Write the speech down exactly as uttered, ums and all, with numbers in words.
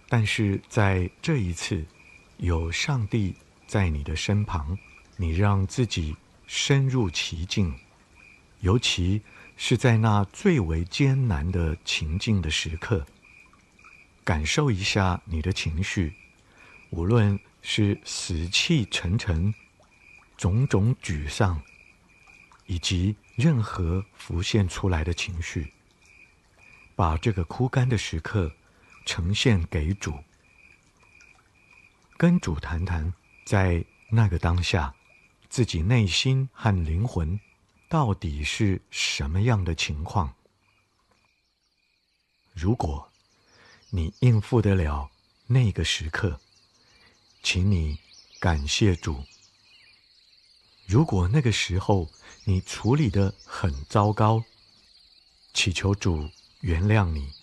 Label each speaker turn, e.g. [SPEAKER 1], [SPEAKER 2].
[SPEAKER 1] 但是在这一次，有上帝在你的身旁，你让自己深入其境，尤其是在那最为艰难的情境的时刻，感受一下你的情绪，无论是死气沉沉、种种沮丧，以及任何浮现出来的情绪，把这个枯干的时刻呈现给主，跟主谈谈，在那个当下，自己内心和灵魂到底是什么样的情况。如果你应付得了那个时刻，请你感谢主。如果那个时候你处理得很糟糕，祈求主原谅你，